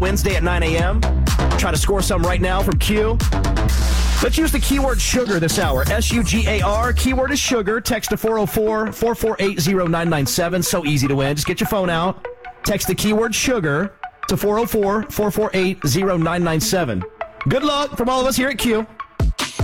Wednesday at 9 a.m. Try to score some right now from Q. Let's use the keyword sugar this hour. S-U-G-A-R. Keyword is sugar. Text to 404-448-0997. So easy to win. Just get your phone out. Text the keyword sugar to 404-448-0997. Good luck from all of us here at Q.